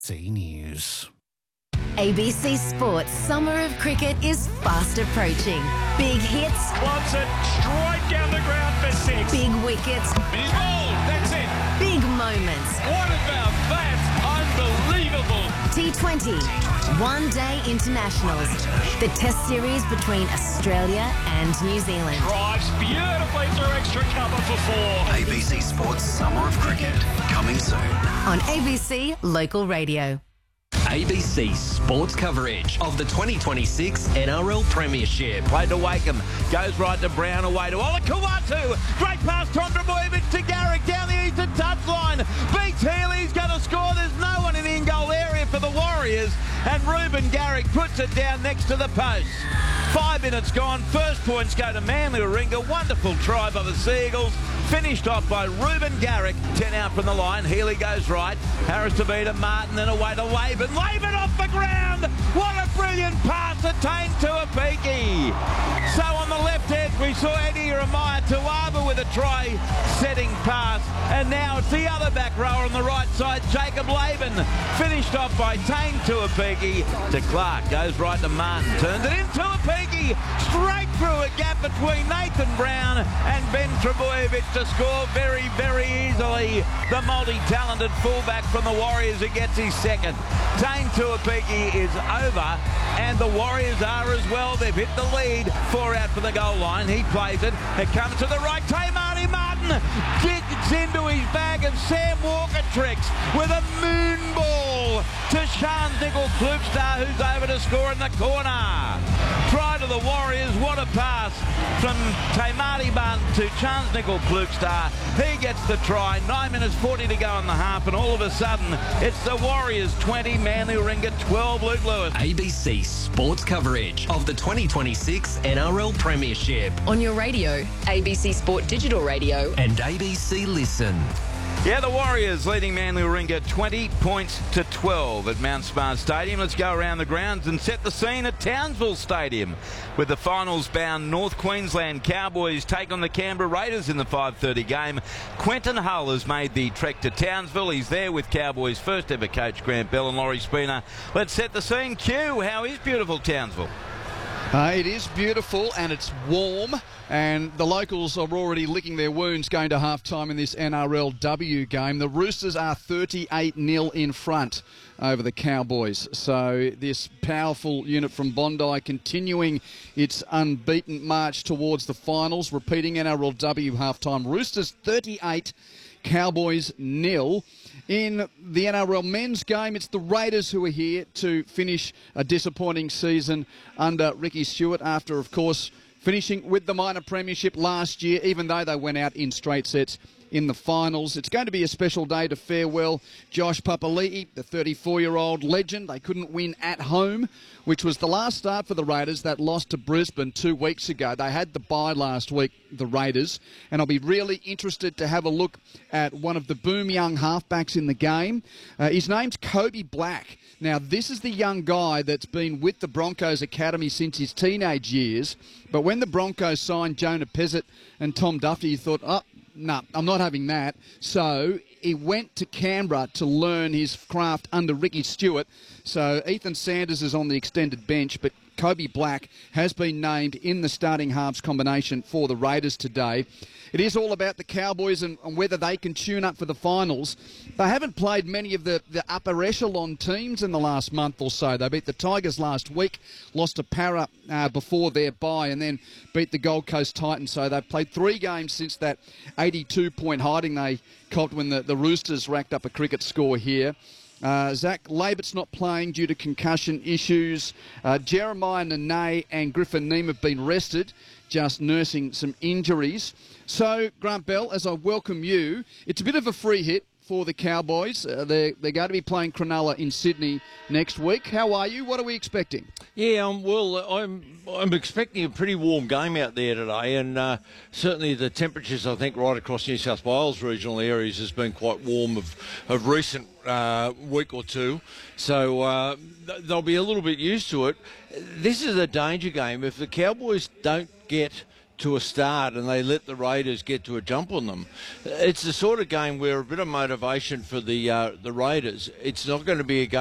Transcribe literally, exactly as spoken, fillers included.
C News. A B C Sports Summer of Cricket is fast approaching. Big hits. Wants it straight down the ground for six. Big wickets. He's bowled. That's it. Big moments. What about that? Unbelievable. T twenty. One Day Internationals. The test series between Australia and New Zealand. Drives beautifully through extra cover for four. A B C Sports Summer of Cricket, coming soon. On A B C Local Radio. A B C sports coverage of the twenty twenty-six N R L Premiership. Played to Wakeham, goes right to Brown, away to Olakawatu. Great pass, Tom Trbojevic to Garrick down the eastern touchline. Beats Healy's going to score. There's no one in the in-goal area for the Warriors. And Ruben Garrick puts it down next to the post. Five minutes gone. First points go to Manly Warringah. Wonderful try by the Seagulls. Finished off by Ruben Garrick. Ten out from the line. Healy goes right. Harris to beat Martin, then away to Laban. Laban off the ground. What a brilliant pass attained to Apiki. So on the left edge, we saw Eddie Jeremiah Tuaba with a try-setting pass. And now it's the other back rower on the right side, Jacob Laban. Finished off by Tane Tuapiki to Clark. Goes right to Martin. Turns it into Apiki. Straight through a gap between Nathan Brown and Ben Trbojevic to score very, very easily. The multi-talented fullback from the Warriors who gets his second. Tane Tuapiki is over, and the Warriors are as well. They've hit the lead. Four out for the goal line. He plays it. It comes to the right. Tamati Martin gets into his bag, and Sam Walker tricks with a moon ball to Sean Nicol-Klubstar, who's over to score in the corner. Try to the Warriors. What a pass from Tamati Martin to Chance Nicol-Klubstar. He gets the try. Nine minutes forty to go in the half, and all of a sudden, it's the Warriors twenty, Manly Warringah twelve, Luke Lewis. A B C sports coverage of the twenty twenty-six N R L Premiership. On your radio, A B C Sport Digital Radio. And A B C Listen. Yeah, the Warriors leading Manly Warringah twenty points to twelve at Mount Smart Stadium. Let's go around the grounds and set the scene at Townsville Stadium, with the finals-bound North Queensland Cowboys take on the Canberra Raiders in the five thirty game. Quentin Hull has made the trek to Townsville. He's there with Cowboys' first-ever coach Grant Bell and Laurie Spooner. Let's set the scene. Q, how is beautiful Townsville? Uh, it is beautiful and it's warm, and the locals are already licking their wounds going to half-time in this N R L W game. The Roosters are thirty-eight nil in front over the Cowboys. So this powerful unit from Bondi continuing its unbeaten march towards the finals, repeating N R L W half-time. Roosters thirty-eight, Cowboys nil. In the N R L men's game, it's the Raiders who are here to finish a disappointing season under Ricky Stewart after, of course, finishing with the minor premiership last year, even though they went out in straight sets in the finals. It's going to be a special day to farewell Josh Papali'i, the thirty-four-year-old legend. They couldn't win at home, which was the last start for the Raiders. That lost to Brisbane two weeks ago. They had the bye last week, the Raiders, and I'll be really interested to have a look at one of the boom young halfbacks in the game. Uh, his name's Kobe Black. Now, this is the young guy that's been with the Broncos Academy since his teenage years, but when the Broncos signed Jonah Pezzett and Tom Duffy, he thought, oh, no, nah, I'm not having that. So he went to Canberra to learn his craft under Ricky Stewart. So Ethan Sanders is on the extended bench, but Kobe Black has been named in the starting halves combination for the Raiders today. It is all about the Cowboys and, and whether they can tune up for the finals. They haven't played many of the, the upper echelon teams in the last month or so. They beat the Tigers last week, lost to Para uh, before their bye, and then beat the Gold Coast Titans. So they've played three games since that eighty-two point hiding they copped when the, the Roosters racked up a cricket score here. Uh, Zach Labert's not playing due to concussion issues. Uh, Jeremiah Nene and Griffin Neame have been rested, just nursing some injuries. So, Grant Bell, as I welcome you, it's a bit of a free hit for the Cowboys. Uh, they're, they're going to be playing Cronulla in Sydney next week. How are you? What are we expecting? Yeah, um, well, I'm I'm expecting a pretty warm game out there today, and uh, certainly the temperatures, I think, right across New South Wales regional areas has been quite warm of, of recent uh, week or two. So uh, th- they'll be a little bit used to it. This is a danger game. If the Cowboys don't get to a start and they let the Raiders get to a jump on them. It's the sort of game where a bit of motivation for the uh, the Raiders. It's not going to be a game